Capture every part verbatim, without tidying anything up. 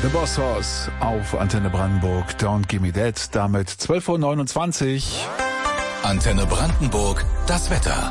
The Boss Hoss auf Antenne Brandenburg. Don't Gimme That. Damit zwölf Uhr neunundzwanzig. Antenne Brandenburg, das Wetter.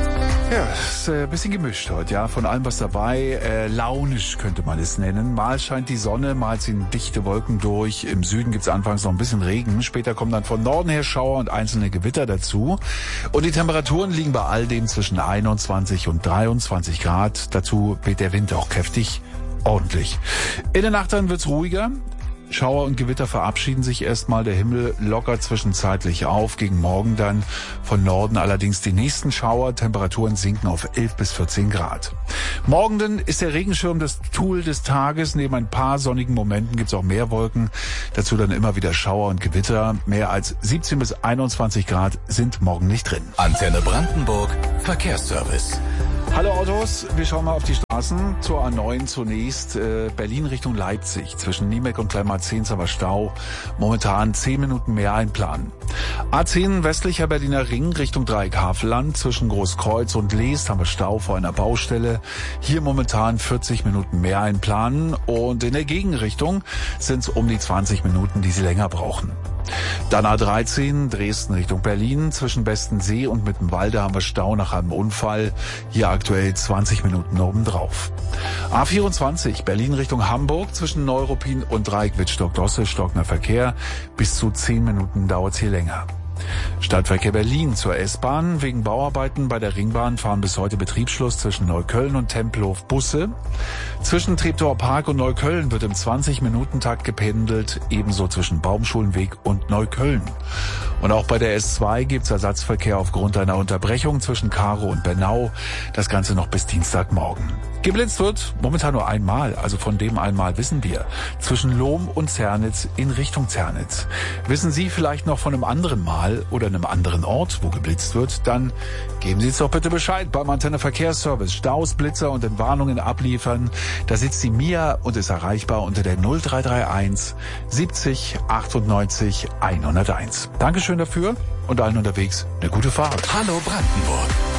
Ja, ist ein äh, bisschen gemischt heute, ja. Von allem was dabei. Äh, launisch könnte man es nennen. Mal scheint die Sonne, mal ziehen dichte Wolken durch. Im Süden gibt's anfangs noch ein bisschen Regen. Später kommen dann von Norden her Schauer und einzelne Gewitter dazu. Und die Temperaturen liegen bei all dem zwischen einundzwanzig und dreiundzwanzig Grad. Dazu weht der Wind auch kräftig. Ordentlich. In der Nacht dann wird's ruhiger. Schauer und Gewitter verabschieden sich erstmal. Der Himmel lockert zwischenzeitlich auf. Gegen Morgen dann von Norden allerdings die nächsten Schauer. Temperaturen sinken auf elf bis vierzehn Grad. Morgen dann ist der Regenschirm das Tool des Tages. Neben ein paar sonnigen Momenten gibt's auch mehr Wolken. Dazu dann immer wieder Schauer und Gewitter. Mehr als siebzehn bis einundzwanzig Grad sind morgen nicht drin. Antenne Brandenburg, Verkehrsservice. Hallo Autos, wir schauen mal auf die Straßen. Zur A neun zunächst, äh, Berlin Richtung Leipzig. Zwischen Niemek und Kleinmarzens aber Stau. Momentan zehn Minuten mehr einplanen. A zehn westlicher Berliner Ring Richtung Dreieck Havelland. Zwischen Großkreuz und Leest haben wir Stau vor einer Baustelle. Hier momentan vierzig Minuten mehr einplanen. Und in der Gegenrichtung sind es um die zwanzig Minuten, die Sie länger brauchen. Dann A dreizehn, Dresden Richtung Berlin. Zwischen Bestensee und Mittenwalde haben wir Stau nach einem Unfall. Hier aktuell zwanzig Minuten obendrauf. A vierundzwanzig, Berlin Richtung Hamburg. Zwischen Neuruppin und Dreieck Wittstock-Dosse stockender Verkehr. Bis zu zehn Minuten dauert es hier länger. Stadtverkehr Berlin zur S-Bahn. Wegen Bauarbeiten bei der Ringbahn fahren bis heute Betriebsschluss zwischen Neukölln und Tempelhof Busse. Zwischen Treptower Park und Neukölln wird im zwanzig-Minuten-Takt gependelt, ebenso zwischen Baumschulenweg und Neukölln. Und auch bei der S zwei gibt's Ersatzverkehr aufgrund einer Unterbrechung zwischen Karow und Bernau. Das Ganze noch bis Dienstagmorgen. Geblitzt wird momentan nur einmal, also von dem einmal wissen wir. Zwischen Lohm und Zernitz in Richtung Zernitz. Wissen Sie vielleicht noch von einem anderen Mal oder einem anderen Ort, wo geblitzt wird? Dann geben Sie uns doch bitte Bescheid beim Antenne Verkehrsservice. Staus, Blitzer und Entwarnungen abliefern. Da sitzt die Mia und ist erreichbar unter der null drei drei eins siebzig achtundneunzig hunderteins. Dankeschön dafür und allen unterwegs eine gute Fahrt. Hallo Brandenburg.